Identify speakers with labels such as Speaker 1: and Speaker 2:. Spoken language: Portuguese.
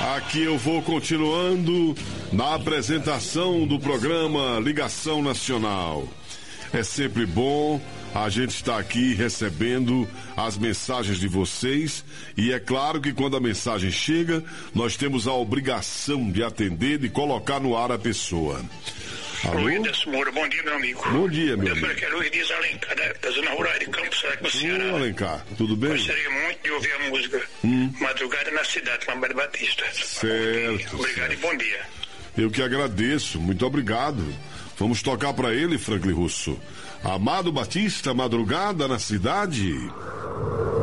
Speaker 1: Aqui eu vou continuando na apresentação do programa Ligação Nacional. É sempre bom a gente estar aqui recebendo as mensagens de vocês, e é claro que quando a mensagem chega, nós temos a obrigação de atender, de colocar no ar a pessoa. Alô?
Speaker 2: Luiz Moura, bom dia, meu amigo.
Speaker 1: Bom dia, meu amigo.
Speaker 2: Eu sou Luiz Dias Alencar, da Zona Rural de Campos Saraco, no Ceará.
Speaker 1: Ô, Alencar, tudo bem?
Speaker 2: Gostaria muito de ouvir a música Madrugada na Cidade, com a Maria Batista.
Speaker 1: Certo.
Speaker 2: Obrigado
Speaker 1: certo.
Speaker 2: e bom dia.
Speaker 1: Eu que agradeço, muito obrigado. Vamos tocar para ele, Franklin Russo. Amado Batista, Madrugada na Cidade.